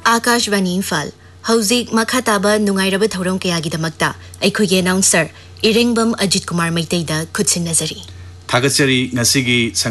आकाशवाणी इम्फाल हौजिक मखा ताबा नुंगाइरब थौरम कयागिदमक्ता अखोइगे अनाउंसर इरेंगबम अजित कुमार मैतेदा खुदसिन नजरी थागतचरी ngasi